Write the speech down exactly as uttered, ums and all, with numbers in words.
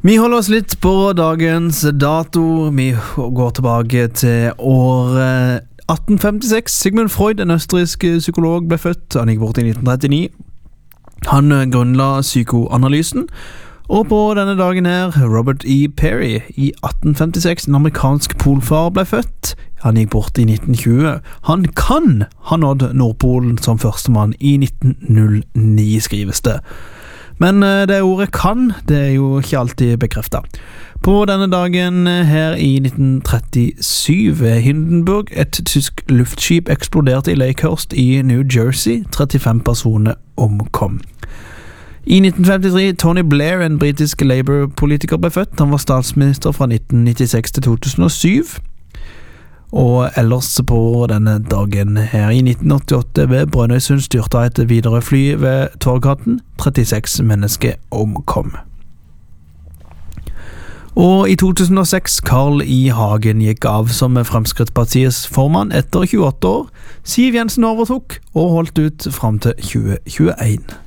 Vi holder oss litt på dagens dato. Vi går tilbake til år atten femtiseks. Sigmund Freud, en østerriksk psykolog, ble født. Han gikk bort i nitten trettini. Han grunnla psykoanalysen. Og på denne dagen her, Robert E. Peary i atten femtiseks, en amerikansk polfar, ble født. Han gikk bort i nitten tjue. Han kan ha nådd Nordpolen som førstemann i nitten null ni, skrives det. Men det ordet kan, det er jo ikke alltid bekreftet. På denne dagen her i nitten trettisju ved Hindenburg, et tysk luftskip eksploderte i Lakehurst i New Jersey. trettifem personer omkom. I nitten femtitre, Tony Blair, en britisk Labour-politiker, ble født. Han var statsminister fra nitten nittiseks til to tusen og syv. Og ellers på denne dagen her i nitten åttiåtte ved Brønnøysund styrte et Widerøe-fly ved Torghatten. trettiseks mennesker omkom. Og i to tusen og seks, Carl I. Hagen gikk av som Fremskrittspartiets formann etter tjueåtte år. Siv Jensen overtok og holdt ut frem til tjue tjueen.